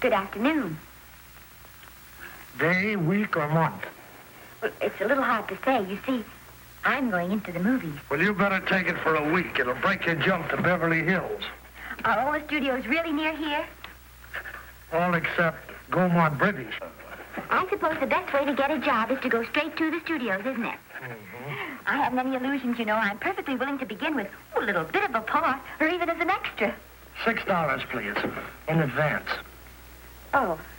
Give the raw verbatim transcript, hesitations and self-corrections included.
Good afternoon. Day, week, or month? Well, it's a little hard to say. You see, I'm going into the movies. Well, you better take it for a week. It'll break your jump to Beverly Hills. Are all the studios really near here? All except Gaumont British. I suppose the best way to get a job is to go straight to the studios, isn't it? Mm-hmm. I haven't any illusions, you know. I'm perfectly willing to begin with a little bit of a part, or even as an extra. Six dollars, please, in advance. Oh,